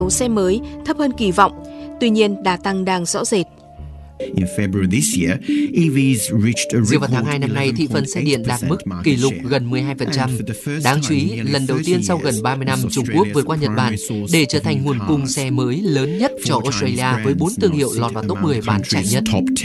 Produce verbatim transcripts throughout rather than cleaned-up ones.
xe mới thấp hơn kỳ vọng. Tuy nhiên, đà tăng đang rõ rệt. Riêng vào tháng hai năm nay, thị phần xe điện đạt mức kỷ lục gần mười hai phần trăm. Đáng chú ý, lần đầu tiên sau gần ba mươi năm, Trung Quốc vượt qua Nhật Bản để trở thành nguồn cung xe mới lớn nhất cho Australia với bốn thương hiệu lọt vào top mười bán chạy nhất.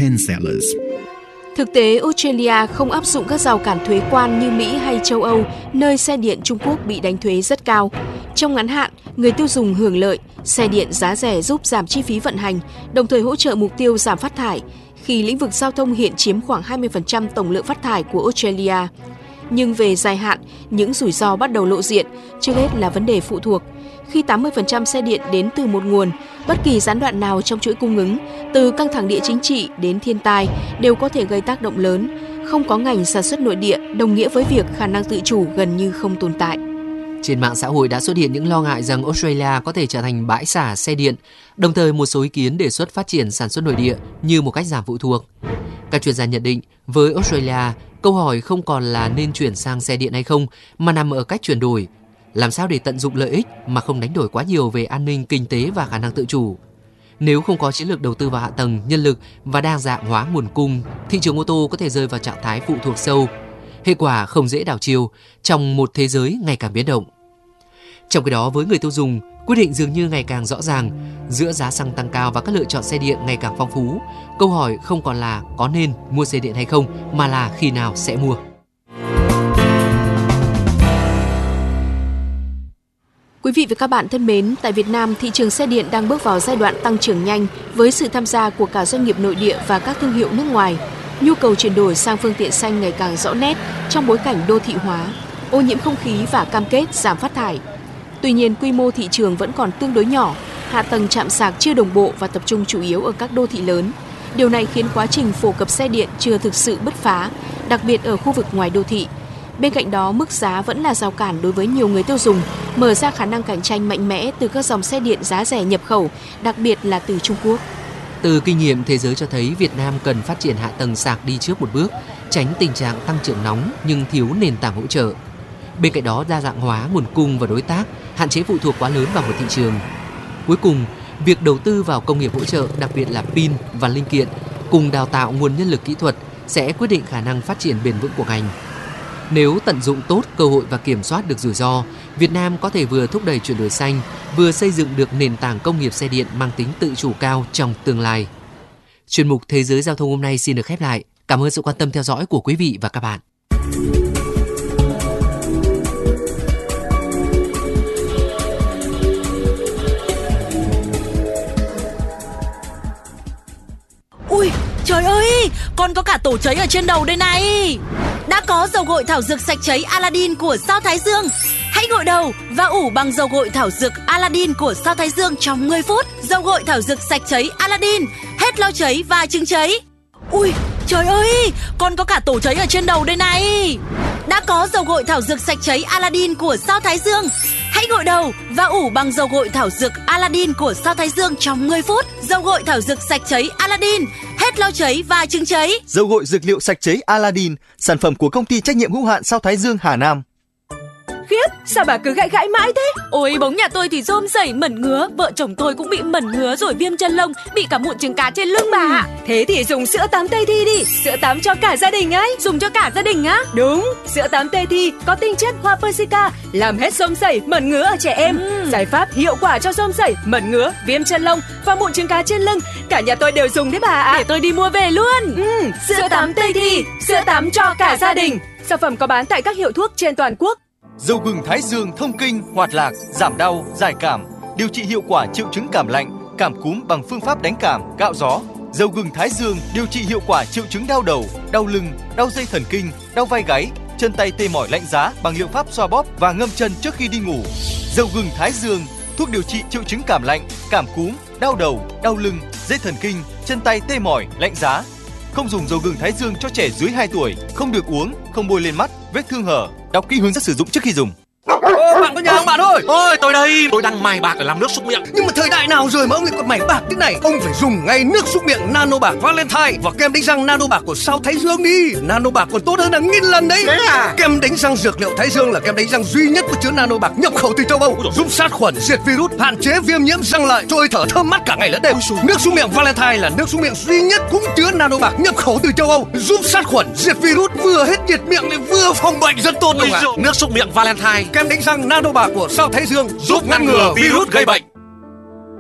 Thực tế, Australia không áp dụng các rào cản thuế quan như Mỹ hay châu Âu, nơi xe điện Trung Quốc bị đánh thuế rất cao. Trong ngắn hạn, người tiêu dùng hưởng lợi, xe điện giá rẻ giúp giảm chi phí vận hành, đồng thời hỗ trợ mục tiêu giảm phát thải, khi lĩnh vực giao thông hiện chiếm khoảng hai mươi phần trăm tổng lượng phát thải của Australia. Nhưng về dài hạn, những rủi ro bắt đầu lộ diện, trước hết là vấn đề phụ thuộc. Khi tám mươi phần trăm xe điện đến từ một nguồn, bất kỳ gián đoạn nào trong chuỗi cung ứng, từ căng thẳng địa chính trị đến thiên tai, đều có thể gây tác động lớn. Không có ngành sản xuất nội địa đồng nghĩa với việc khả năng tự chủ gần như không tồn tại. Trên mạng xã hội đã xuất hiện những lo ngại rằng Australia có thể trở thành bãi xả xe điện, đồng thời một số ý kiến đề xuất phát triển sản xuất nội địa như một cách giảm phụ thuộc. Các chuyên gia nhận định, với Australia, câu hỏi không còn là nên chuyển sang xe điện hay không, mà nằm ở cách chuyển đổi. Làm sao để tận dụng lợi ích mà không đánh đổi quá nhiều về an ninh, kinh tế và khả năng tự chủ. Nếu không có chiến lược đầu tư vào hạ tầng, nhân lực và đa dạng hóa nguồn cung, thị trường ô tô có thể rơi vào trạng thái phụ thuộc sâu. Hệ quả không dễ đảo chiều trong một thế giới ngày càng biến động. Trong khi đó, với người tiêu dùng, quyết định dường như ngày càng rõ ràng. Giữa giá xăng tăng cao và các lựa chọn xe điện ngày càng phong phú, câu hỏi không còn là có nên mua xe điện hay không, mà là khi nào sẽ mua. Quý vị và các bạn thân mến, tại Việt Nam, thị trường xe điện đang bước vào giai đoạn tăng trưởng nhanh với sự tham gia của cả doanh nghiệp nội địa và các thương hiệu nước ngoài. Nhu cầu chuyển đổi sang phương tiện xanh ngày càng rõ nét trong bối cảnh đô thị hóa, ô nhiễm không khí và cam kết giảm phát thải. Tuy nhiên, quy mô thị trường vẫn còn tương đối nhỏ, hạ tầng trạm sạc chưa đồng bộ và tập trung chủ yếu ở các đô thị lớn. Điều này khiến quá trình phổ cập xe điện chưa thực sự bứt phá, đặc biệt ở khu vực ngoài đô thị. Bên cạnh đó, mức giá vẫn là rào cản đối với nhiều người tiêu dùng, mở ra khả năng cạnh tranh mạnh mẽ từ các dòng xe điện giá rẻ nhập khẩu, đặc biệt là từ Trung Quốc. Từ kinh nghiệm thế giới cho thấy Việt Nam cần phát triển hạ tầng sạc đi trước một bước, tránh tình trạng tăng trưởng nóng nhưng thiếu nền tảng hỗ trợ. Bên cạnh đó, đa dạng hóa nguồn cung và đối tác, hạn chế phụ thuộc quá lớn vào một thị trường. Cuối cùng, việc đầu tư vào công nghiệp hỗ trợ, đặc biệt là pin và linh kiện, cùng đào tạo nguồn nhân lực kỹ thuật sẽ quyết định khả năng phát triển bền vững của ngành. Nếu tận dụng tốt cơ hội và kiểm soát được rủi ro, Việt Nam có thể vừa thúc đẩy chuyển đổi xanh, vừa xây dựng được nền tảng công nghiệp xe điện mang tính tự chủ cao trong tương lai. Chuyên mục Thế giới Giao thông hôm nay xin được khép lại. Cảm ơn sự quan tâm theo dõi của quý vị và các bạn. Ui, trời ơi, con có cả tổ cháy ở trên đầu đây này. Đã có dầu gội thảo dược sạch cháy Aladdin của Sao Thái Dương. Hãy gội đầu và ủ bằng dầu gội thảo dược Aladdin của Sao Thái Dương trong mười phút. Dầu gội thảo dược sạch cháy Aladdin, hết lo cháy và chứng cháy. Ui, trời ơi, con có cả tổ cháy ở trên đầu đây này. Đã có dầu gội thảo dược sạch cháy Aladdin của Sao Thái Dương. Hãy gội đầu và ủ bằng dầu gội thảo dược Aladdin của Sao Thái Dương trong mười phút. Dầu gội thảo dược sạch cháy Aladdin, hết lo cháy và chứng cháy. Dầu gội dược liệu sạch cháy Aladdin, sản phẩm của công ty trách nhiệm hữu hạn Sao Thái Dương Hà Nam. Khiếp, sao bà cứ gãi gãi mãi thế? Ôi, bóng nhà tôi thì rôm rẩy mẩn ngứa, vợ chồng tôi cũng bị mẩn ngứa rồi viêm chân lông, bị cả mụn trứng cá trên lưng bà ạ. Thế thì dùng sữa tắm Tây Thi đi, sữa tắm cho cả gia đình ấy. Dùng cho cả gia đình á? Đúng, sữa tắm Tây Thi có tinh chất hoa persica, làm hết rôm rẩy, mẩn ngứa ở trẻ em. Ừ. Giải pháp hiệu quả cho rôm rẩy, mẩn ngứa, viêm chân lông và mụn trứng cá trên lưng. Cả nhà tôi đều dùng đấy bà ạ. Để tôi đi mua về luôn. Ừ, sữa, sữa tắm Tây Thi, sữa tắm cho cả gia đình. Sản phẩm có bán tại các hiệu thuốc trên toàn quốc. Dầu gừng Thái Dương thông kinh, hoạt lạc, giảm đau, giải cảm, điều trị hiệu quả triệu chứng cảm lạnh, cảm cúm bằng phương pháp đánh cảm, cạo gió. Dầu gừng Thái Dương điều trị hiệu quả triệu chứng đau đầu, đau lưng, đau dây thần kinh, đau vai gáy, chân tay tê mỏi lạnh giá bằng liệu pháp xoa bóp và ngâm chân trước khi đi ngủ. Dầu gừng Thái Dương, thuốc điều trị triệu chứng cảm lạnh, cảm cúm, đau đầu, đau lưng, dây thần kinh, chân tay tê mỏi, lạnh giá. Không dùng dầu gừng Thái Dương cho trẻ dưới hai tuổi, không được uống, không bôi lên mắt, vết thương hở. Đọc kỹ hướng dẫn sử dụng trước khi dùng. Ô, bạn có nhà ông bạn ơi. Ôi tôi đây, tôi đang mài bạc để làm nước súc miệng. Nhưng mà thời đại nào rồi mà ông lại còn mày bạc thế này? Ông phải dùng ngay nước súc miệng Nano Bạc Valentine và kem đánh răng Nano Bạc của Sao Thái Dương đi. Nano Bạc còn tốt hơn hàng nghìn lần đấy. Thế à? Kem đánh răng dược liệu Thái Dương là kem đánh răng duy nhất có chứa Nano Bạc nhập khẩu từ châu Âu, giúp sát khuẩn, diệt virus, hạn chế viêm nhiễm răng lợi, trôi thở thơm mát cả ngày lẫn đêm. Nước súc miệng Valentine là nước súc miệng duy nhất cũng chứa Nano Bạc nhập khẩu từ châu Âu, giúp sát khuẩn, diệt virus, vừa hết nhiệt miệng lại vừa phòng bệnh, rất tốt. Nước súc miệng Valentine, kem đánh răng Nano Bạc của Sao Thái Dương giúp ngăn ngừa virus gây bệnh.